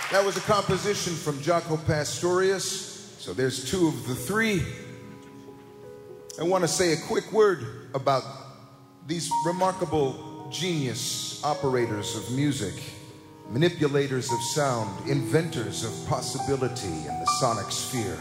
That was a composition from Jaco Pastorius. So there's two of the three. I want to say a quick word about these remarkable genius operators of music, manipulators of sound, inventors of possibility in the sonic sphere.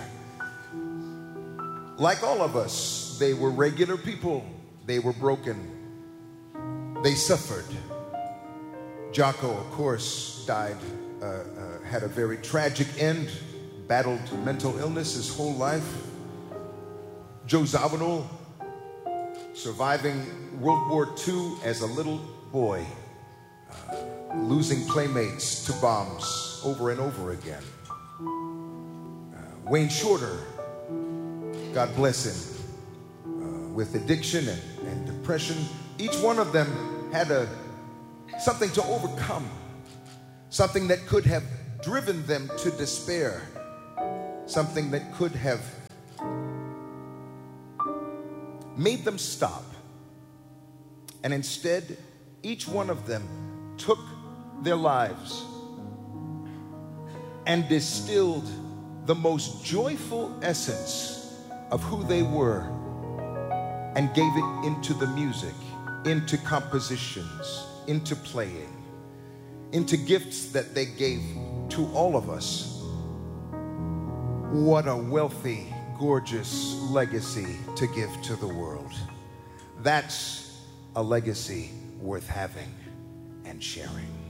Like all of us, they were regular people. They were broken. They suffered. Jaco, of course, died, had a very tragic end, battled mental illness his whole life. Joe Zawinul, surviving World War II as a little boy, losing playmates to bombs over and over again. Wayne Shorter, God bless him, with addiction and depression. Each one of them had something to overcome, something that could have driven them to despair, something that could have made them stop. And instead, each one of them took their lives and distilled the most joyful essence of who they were and gave it into the music, into compositions, into playing, into gifts that they gave to all of us. What a wealthy, gorgeous legacy to give to the world. That's a legacy worth having and sharing.